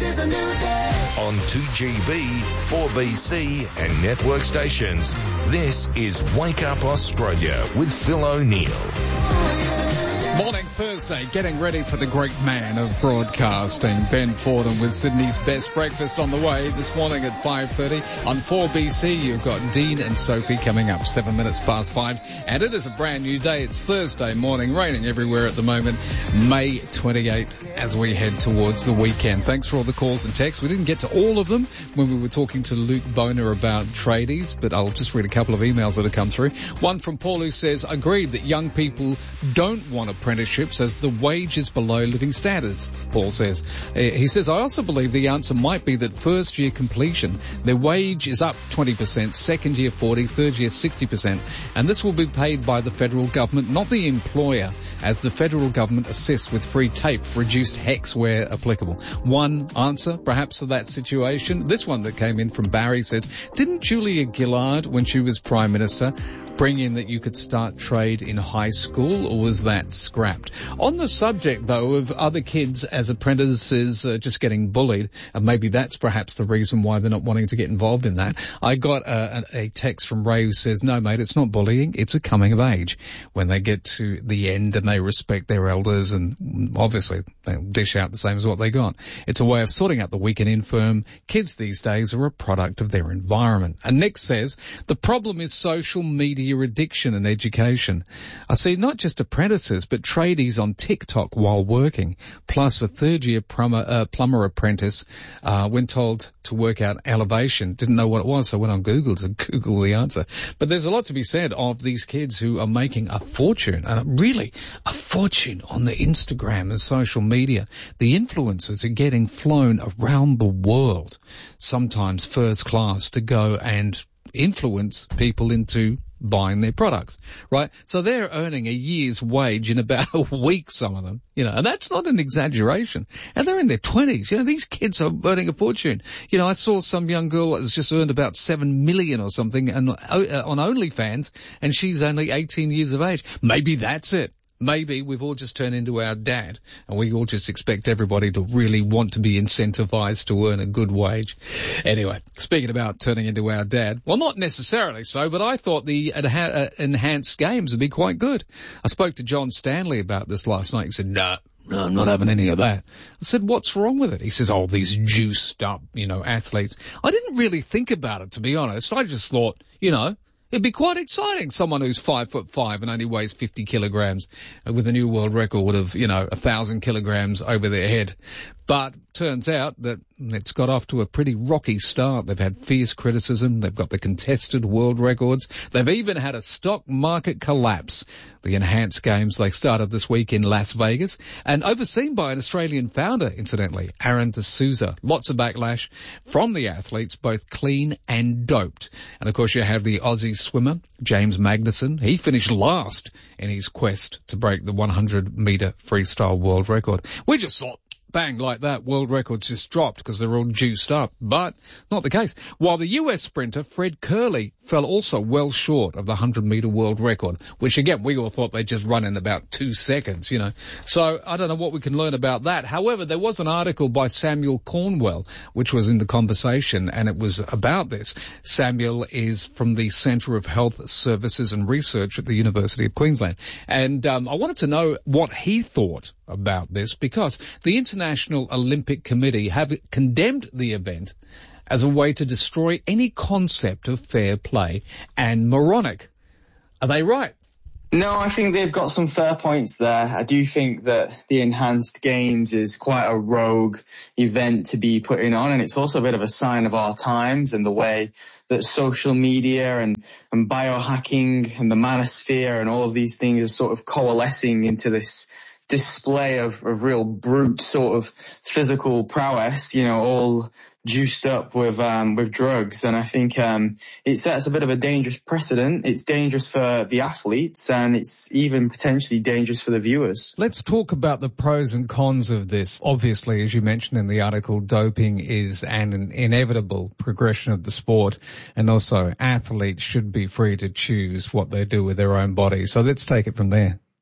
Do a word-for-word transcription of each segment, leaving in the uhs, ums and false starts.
This is a new day. On two G B, four B C and network stations, this is Wake Up Australia with Phil O'Neill. Morning Thursday, getting ready for the great man of broadcasting, Ben Fordham, with Sydney's best breakfast on the way this morning at five thirty. On four B C, you've got Dean and Sophie coming up seven minutes past five. And it is a brand new day. It's Thursday morning, raining everywhere at the moment. May twenty-eighth as we head towards the weekend. Thanks for all the calls and texts. We didn't get to all of them when we were talking to Luke Boner about tradies, but I'll just read a couple of emails that have come through. One from Paul who says, agreed that young people don't want apprenticeships as the wage is below living standards, Paul says. He says, I also believe the answer might be that first year completion, their wage is up twenty percent, second year forty, third year sixty percent, and this will be paid by the federal government, not the employer, as the federal government assists with free tape for reduced HECS where applicable. One answer, perhaps, to that situation. This one that came in from Barry said, didn't Julia Gillard, when she was Prime Minister, bring in that you could start trade in high school, or was that scrapped? On the subject, though, of other kids as apprentices uh, just getting bullied, and maybe that's perhaps the reason why they're not wanting to get involved in that, I got a, a text from Ray who says, no, mate, it's not bullying, it's a coming of age. When they get to the end and they respect their elders, and obviously they'll dish out the same as what they got. It's a way of sorting out the weak and infirm. Kids these days are a product of their environment. And Nick says, the problem is social media addiction and education. I see not just apprentices, but tradies on TikTok while working, plus a third-year plumber, uh, plumber apprentice, uh, when told to work out elevation, didn't know what it was, so went on Google to Google the answer. But there's a lot to be said of these kids who are making a fortune, and really a fortune on the Instagram and social media. The influencers are getting flown around the world, sometimes first class, to go and influence people into buying their products, right? So they're earning a year's wage in about a week, some of them, you know, and that's not an exaggeration. And they're in their twenties. You know, these kids are earning a fortune. You know, I saw some young girl that's just earned about seven million or something and uh, on OnlyFans, and she's only eighteen years of age. Maybe that's it. Maybe we've all just turned into our dad, and we all just expect everybody to really want to be incentivized to earn a good wage. Anyway, speaking about turning into our dad, well, not necessarily so, but I thought the enha- uh, enhanced games would be quite good. I spoke to John Stanley about this last night. He said, no, no, I'm not having any of that. I said, what's wrong with it? He says, oh, these juiced up, you know, athletes. I didn't really think about it, to be honest. I just thought, you know, it'd be quite exciting, someone who's five foot five and only weighs fifty kilograms with a new world record of, you know, a thousand kilograms over their head. But turns out that it's got off to a pretty rocky start. They've had fierce criticism. They've got the contested world records. They've even had a stock market collapse. The enhanced games, they started this week in Las Vegas and overseen by an Australian founder, incidentally, Aaron D'Souza. Lots of backlash from the athletes, both clean and doped. And of course you have the Aussie swimmer, James Magnussen. He finished last in his quest to break the one hundred metre freestyle world record. We just thought, bang, like that, world records just dropped because they're all juiced up. But not the case. While the U S sprinter Fred Curley fell also well short of the one hundred metre world record, which again, we all thought they'd just run in about two seconds, you know. So I don't know what we can learn about that. However, there was an article by Samuel Cornwell, which was in the conversation, and it was about this. Samuel is from the Centre of Health Services and Research at the University of Queensland. And um, I wanted to know what he thought about this, because the International Olympic Committee have condemned the event as a way to destroy any concept of fair play and moronic. Are they right? No, I think they've got some fair points there. I do think that the Enhanced Games is quite a rogue event to be putting on, and it's also a bit of a sign of our times and the way that social media and, and biohacking and the manosphere and all of these things are sort of coalescing into this display of, of real brute sort of physical prowess, you know, all juiced up with um with drugs. And I think um it sets a bit of a dangerous precedent. It's dangerous for the athletes, and it's even potentially dangerous for the viewers. Let's talk about the pros and cons of this. Obviously, as you mentioned in the article, doping is an inevitable progression of the sport, and also athletes should be free to choose what they do with their own bodies. So let's take it from there.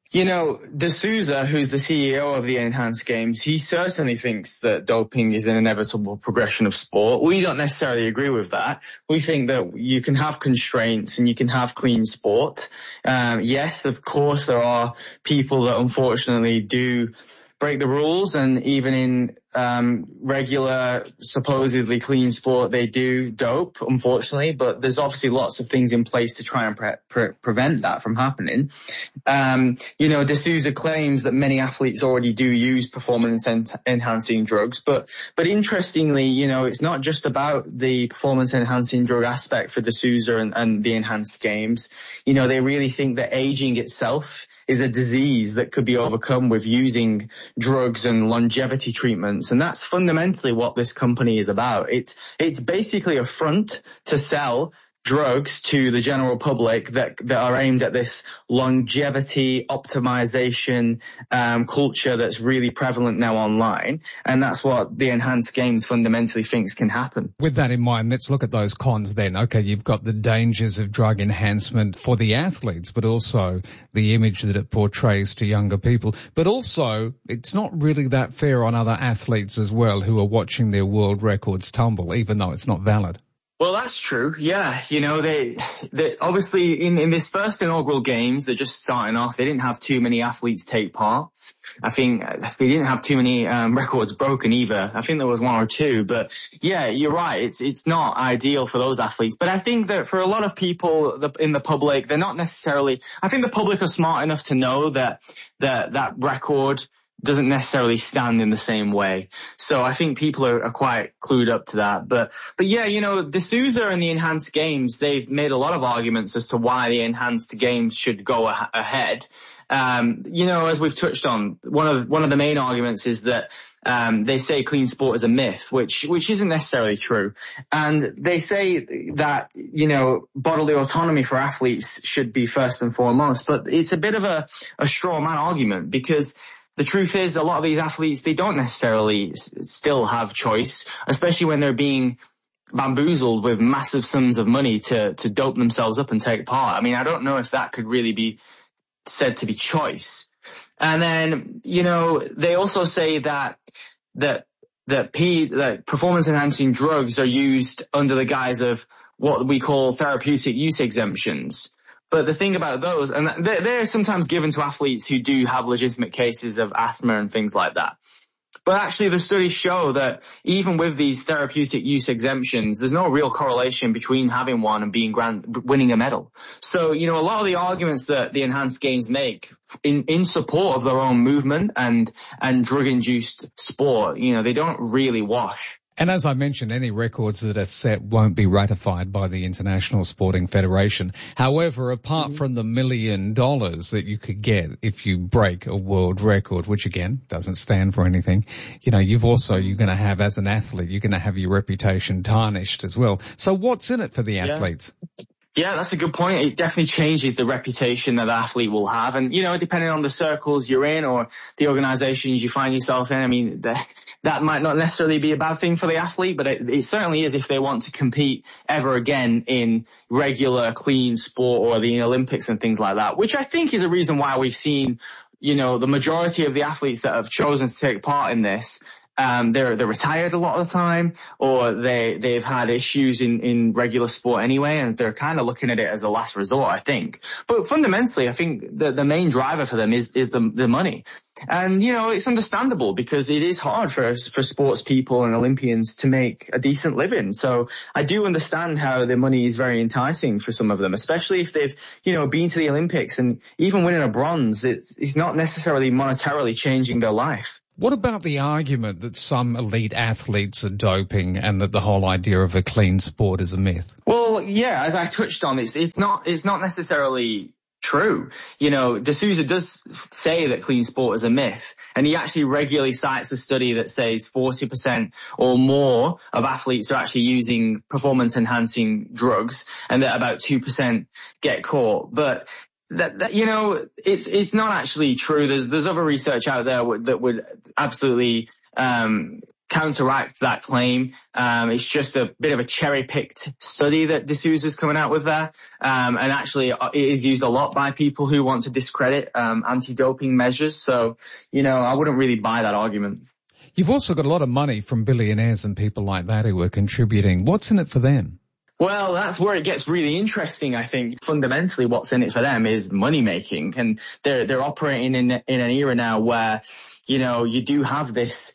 You know, D'Souza, who's the C E O of the Enhanced Games, he certainly thinks that doping is an inevitable progression of sport. We don't necessarily agree with that. We think that you can have constraints and you can have clean sport. Um, yes, of course, there are people that unfortunately do break the rules, and even in um regular, supposedly clean sport, they do dope, unfortunately. But there's obviously lots of things in place to try and pre- pre- prevent that from happening. Um, you know, D'Souza claims that many athletes already do use performance-enhancing drugs, but but interestingly, you know, it's not just about the performance-enhancing drug aspect for D'Souza and, and the Enhanced Games. You know, they really think that aging itself is a disease that could be overcome with using drugs and longevity treatments. And that's fundamentally what this company is about. It's, it's basically a front to sell drugs to the general public that, that are aimed at this longevity optimization um, culture that's really prevalent now online. And that's what the Enhanced Games fundamentally thinks can happen. With that in mind, let's look at those cons then. Okay, you've got the dangers of drug enhancement for the athletes, but also the image that it portrays to younger people. But also, it's not really that fair on other athletes as well who are watching their world records tumble, even though it's not valid. Well, that's true. Yeah. You know, they, they obviously in, in this first inaugural games, they're just starting off. They didn't have too many athletes take part. I think they didn't have too many um, records broken either. I think there was one or two, but yeah, you're right. It's, it's not ideal for those athletes. But I think that for a lot of people in the public, they're not necessarily, I think the public are smart enough to know that, that, that record doesn't necessarily stand in the same way. So I think people are, are quite clued up to that. But, but yeah, you know, D'Souza and the Enhanced Games, they've made a lot of arguments as to why the Enhanced Games should go a- ahead. Um, you know, as we've touched on, one of, one of the main arguments is that, um, they say clean sport is a myth, which, which isn't necessarily true. And they say that, you know, bodily autonomy for athletes should be first and foremost. But it's a bit of a, a straw man argument, because the truth is, a lot of these athletes, they don't necessarily s- still have choice, especially when they're being bamboozled with massive sums of money to, to dope themselves up and take part. I mean, I don't know if that could really be said to be choice. And then, you know, they also say that, that, that P, that performance enhancing drugs are used under the guise of what we call therapeutic use exemptions. But the thing about those, and they're, they're sometimes given to athletes who do have legitimate cases of asthma and things like that. But actually the studies show that even with these therapeutic use exemptions, there's no real correlation between having one and being grand, winning a medal. So, you know, a lot of the arguments that the Enhanced Games make in, in support of their own movement and, and drug-induced sport, you know, they don't really wash. And as I mentioned, any records that are set won't be ratified by the International Sporting Federation. However, apart mm-hmm. from the million dollars that you could get if you break a world record, which again doesn't stand for anything, you know, you've also, you're going to have, as an athlete, you're going to have your reputation tarnished as well. So what's in it for the athletes? Yeah. Yeah, that's a good point. It definitely changes the reputation that the athlete will have. And, you know, depending on the circles you're in or the organizations you find yourself in, I mean, the, that might not necessarily be a bad thing for the athlete, but it, it certainly is if they want to compete ever again in regular, clean sport or the Olympics and things like that, which I think is a reason why we've seen, you know, the majority of the athletes that have chosen to take part in this, Um, they're, they're retired a lot of the time, or they, they've had issues in, in regular sport anyway, and they're kind of looking at it as a last resort, I think. But fundamentally, I think the, the main driver for them is, is the, the money. And, you know, it's understandable because it is hard for, for sports people and Olympians to make a decent living. So I do understand how the money is very enticing for some of them, especially if they've, you know, been to the Olympics and even winning a bronze. It's, it's not necessarily monetarily changing their life. What about the argument that some elite athletes are doping and that the whole idea of a clean sport is a myth? Well, yeah, as I touched on, it's, it's not, it's not necessarily true. You know, D'Souza does say that clean sport is a myth, and he actually regularly cites a study that says forty percent or more of athletes are actually using performance enhancing drugs and that about two percent get caught. But That, that, you know, it's, it's not actually true. There's, there's other research out there w- that would absolutely, um, counteract that claim. Um, it's just a bit of a cherry-picked study that D'Souza's coming out with there. Um, and actually it is used a lot by people who want to discredit um, anti-doping measures. So, you know, I wouldn't really buy that argument. You've also got a lot of money from billionaires and people like that who are contributing. What's in it for them? Well, that's where it gets really interesting. I think fundamentally what's in it for them is money making, and they're, they're operating in, in an era now where, you know, you do have this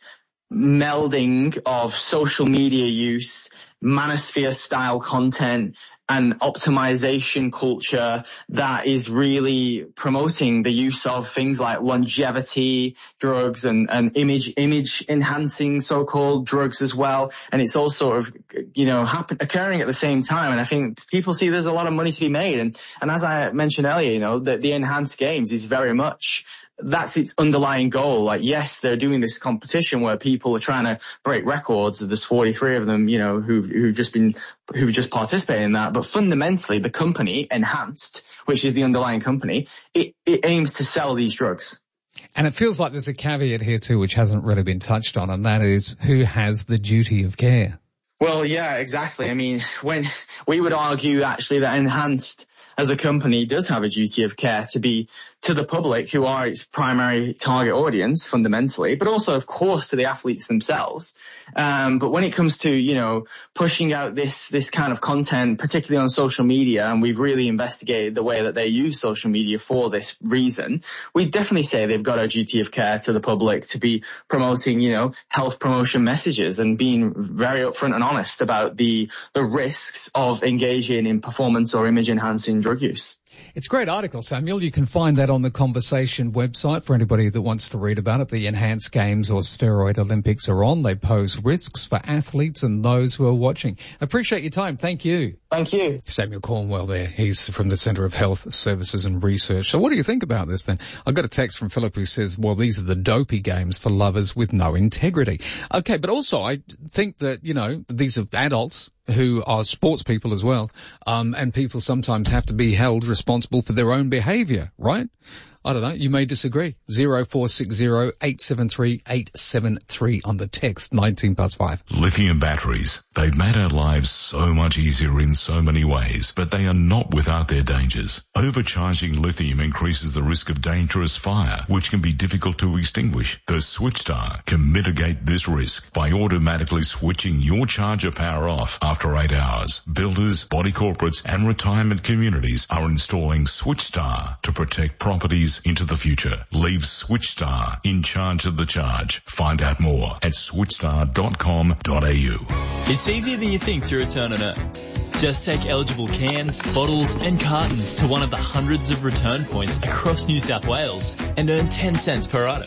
melding of social media use, manosphere style content, and optimization culture that is really promoting the use of things like longevity drugs and, and image, image enhancing so-called drugs as well. And it's all sort of, you know, happen, occurring at the same time. And I think people see there's a lot of money to be made. And, and as I mentioned earlier, you know, the, the enhanced games is very much, that's its underlying goal. Like, yes, they're doing this competition where people are trying to break records. There's forty-three of them, you know, who, who've just been, who've just participated in that. But fundamentally, the company, Enhanced, which is the underlying company, it, it aims to sell these drugs. And it feels like there's a caveat here too, which hasn't really been touched on, and that is who has the duty of care. Well, yeah, exactly. I mean, when we would argue actually that Enhanced as a company does have a duty of care to be to the public, who are its primary target audience fundamentally, but also, of course, to the athletes themselves. Um, but when it comes to, you know, pushing out this, this kind of content, particularly on social media, and we've really investigated the way that they use social media for this reason, we definitely say they've got a duty of care to the public to be promoting, you know, health promotion messages and being very upfront and honest about the, the risks of engaging in performance or image enhancing drug use. It's a great article, Samuel. You can find that on the Conversation website for anybody that wants to read about it. The Enhanced Games or Steroid Olympics are on. They pose risks for athletes and those who are watching. Appreciate your time. Thank you. Thank you. Samuel Cornwell there. He's from the Centre of Health Services and Research. So what do you think about this then? I got a text from Philip who says, well, these are the dopey games for lovers with no integrity. Okay, but also I think that, you know, these are adults who are sports people as well, um, and people sometimes have to be held responsible for their own behaviour, right? I don't know, you may disagree. zero four six zero eight seven three eight seven three on the text, nineteen past five. Lithium batteries. They've made our lives so much easier in so many ways, but they are not without their dangers. Overcharging lithium increases the risk of dangerous fire, which can be difficult to extinguish. The SwitchStar can mitigate this risk by automatically switching your charger power off after eight hours. Builders, body corporates, and retirement communities are installing SwitchStar to protect properties into the future. Leave SwitchStar in charge of the charge. Find out more at switchstar dot com dot a u. It's easier than you think to return and earn. Just take eligible cans, bottles and cartons to one of the hundreds of return points across New South Wales and earn ten cents per item.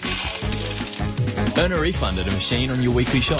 Earn a refund at a machine on your weekly shop.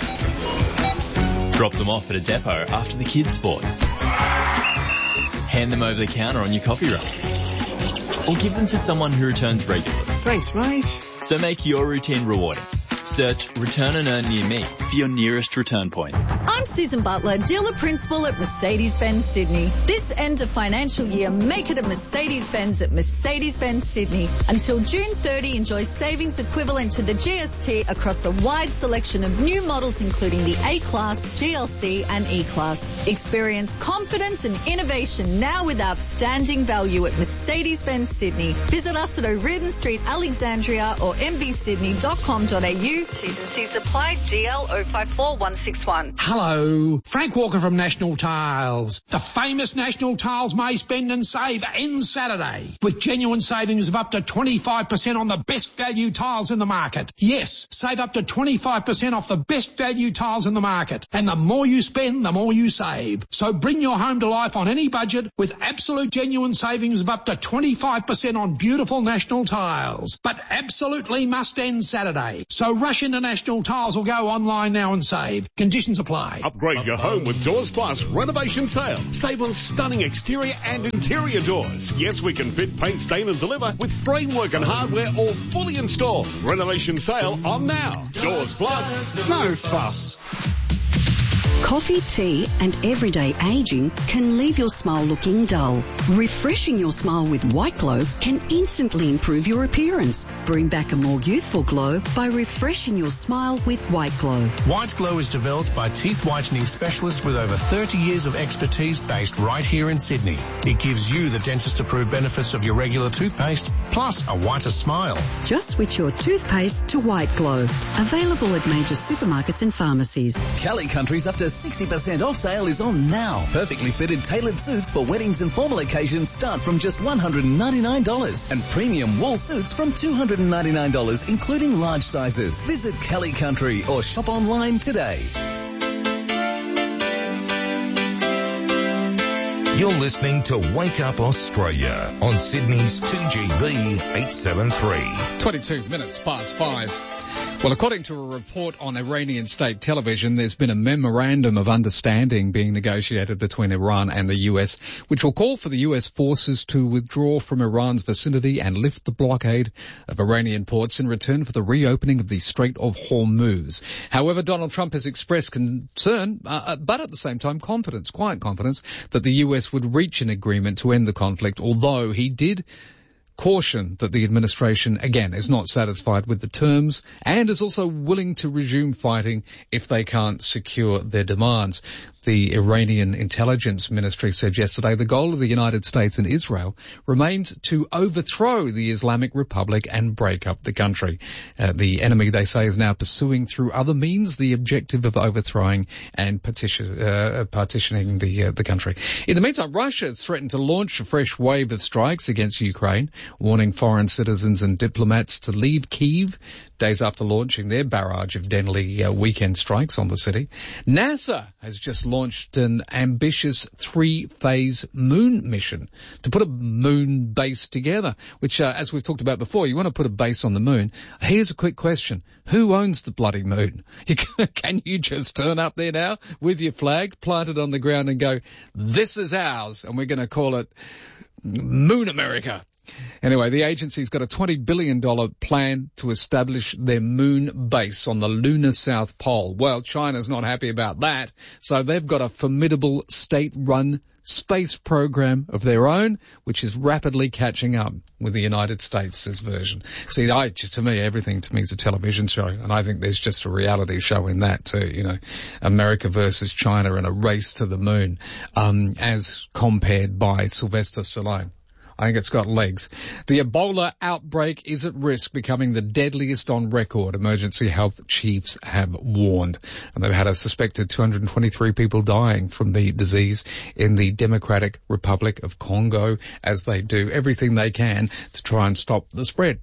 Drop them off at a depot after the kids' sport. Hand them over the counter on your coffee run. Or give them to someone who returns regularly. Thanks, mate. So make your routine rewarding. Search Return and Earn near me for your nearest return point. I'm Susan Butler, dealer principal at Mercedes-Benz Sydney. This end of financial year, make it a Mercedes-Benz at Mercedes-Benz Sydney. Until June thirtieth, enjoy savings equivalent to the G S T across a wide selection of new models including the A-Class, G L C and E-Class. Experience confidence and innovation now with outstanding value at Mercedes-Benz Sydney. Visit us at O'Riordan Street, Alexandria or m b sydney dot com dot a u. T's and C's apply. D L zero five four one six one. Hello, Frank Walker from National Tiles. The famous National Tiles May Spend and Save ends Saturday with genuine savings of up to twenty-five percent on the best value tiles in the market. Yes, save up to twenty-five percent off the best value tiles in the market. And the more you spend, the more you save. So bring your home to life on any budget with absolute genuine savings of up to twenty-five percent on beautiful National Tiles. But absolutely must end Saturday. So rush into National Tiles or go online now and save. Conditions apply. Upgrade your home with Doors Plus renovation sale. Save on stunning exterior and interior doors. Yes, we can fit, paint, stain and deliver with framework and hardware all fully installed. Renovation sale on now. Doors Plus, no fuss. Coffee, tea and everyday aging can leave your smile looking dull. Refreshing your smile with White Glow can instantly improve your appearance. Bring back a more youthful glow by refreshing your smile with White Glow. White Glow is developed by teeth whitening specialists with over thirty years of expertise based right here in Sydney. It gives you the dentist-approved benefits of your regular toothpaste, plus a whiter smile. Just switch your toothpaste to White Glow. Available at major supermarkets and pharmacies. Kelly Country's up to sixty percent off sale is on now. Perfectly fitted tailored suits for weddings and formal occasions start from just one hundred ninety-nine dollars. And premium wool suits from two hundred ninety-nine dollars, including large sizes. Visit Kelly Country or shop online today. You're listening to Wake Up Australia on Sydney's two G B eight seventy-three. twenty-two minutes past five. Well, according to a report on Iranian state television, there's been a memorandum of understanding being negotiated between Iran and the U S, which will call for the U S forces to withdraw from Iran's vicinity and lift the blockade of Iranian ports in return for the reopening of the Strait of Hormuz. However, Donald Trump has expressed concern, uh, but at the same time confidence, quiet confidence, that the U S would reach an agreement to end the conflict, although he did caution that the administration, again, is not satisfied with the terms and is also willing to resume fighting if they can't secure their demands. The Iranian intelligence ministry said yesterday the goal of the United States and Israel remains to overthrow the Islamic Republic and break up the country. Uh, the enemy, they say, is now pursuing through other means the objective of overthrowing and partition, uh, partitioning the uh, the country. In the meantime, Russia has threatened to launch a fresh wave of strikes against Ukraine, warning foreign citizens and diplomats to leave Kyiv days after launching their barrage of deadly uh, weekend strikes on the city. NASA has just launched an ambitious three-phase moon mission to put a moon base together, which, uh, as we've talked about before, you want to put a base on the moon. Here's a quick question. Who owns the bloody moon? Can you just turn up there now with your flag, plant it on the ground and go, this is ours, and we're going to call it Moon America? Anyway, the agency's got a twenty billion dollars plan to establish their moon base on the lunar South Pole. Well, China's not happy about that, so they've got a formidable state-run space program of their own, which is rapidly catching up with the United States' version. See, I, just to me, everything to me is a television show, and I think there's just a reality show in that too, you know, America versus China in a race to the moon, um, as compared by Sylvester Stallone. I think it's got legs. The Ebola outbreak is at risk becoming the deadliest on record, emergency health chiefs have warned. And they've had a suspected two hundred twenty-three people dying from the disease in the Democratic Republic of Congo as they do everything they can to try and stop the spread.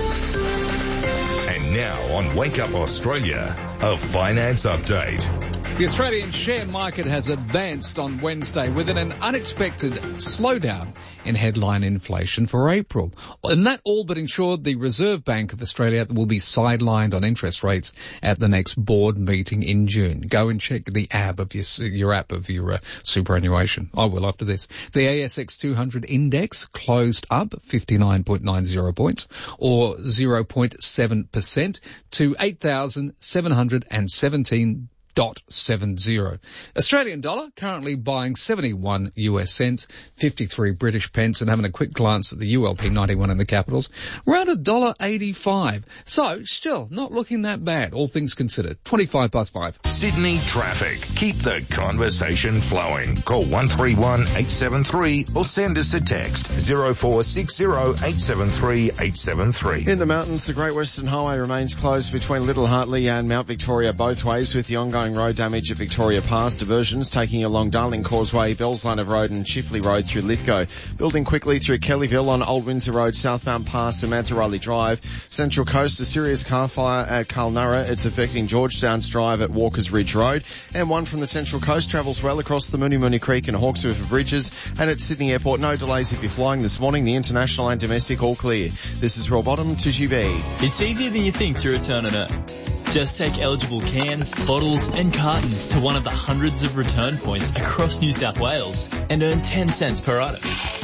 And now on Wake Up Australia, a finance update. The Australian share market has advanced on Wednesday with an unexpected slowdown in headline inflation for April. And that all but ensured the Reserve Bank of Australia will be sidelined on interest rates at the next board meeting in June. Go and check the app of your, your app of your uh, superannuation. I will after this. The A S X two hundred index closed up fifty-nine point nine zero points or zero point seven percent to eight thousand seven hundred seventeen dot seven zero. Australian dollar currently buying seventy-one U S cents, fifty-three British pence, and having a quick glance at the U L P ninety-one in the capitals, around a dollar eighty-five. So still not looking that bad, all things considered. twenty-five past five. Sydney traffic. Keep the conversation flowing. Call one three one eight seven three or send us a text zero four six zero eight seven three eight seven three. In the mountains, the Great Western Highway remains closed between Little Hartley and Mount Victoria both ways, with the ongoing road damage at Victoria Pass. Diversions taking along Darling Causeway, Bells Line of Road and Chifley Road through Lithgow. Building quickly through Kellyville on Old Windsor Road, southbound past Samantha Riley Drive. Central Coast, a serious car fire at Carlnurra. It's affecting Georgetown's Drive at Walkers Ridge Road. And one from the Central Coast travels well across the Moonee Moonee Creek and Hawkes River bridges. And at Sydney Airport, no delays if you're flying this morning. The international and domestic all clear. This is Royal Bottom, two G B. It's easier than you think to return an Earn. Just take eligible cans, bottles and cartons to one of the hundreds of return points across New South Wales and earn ten cents per item.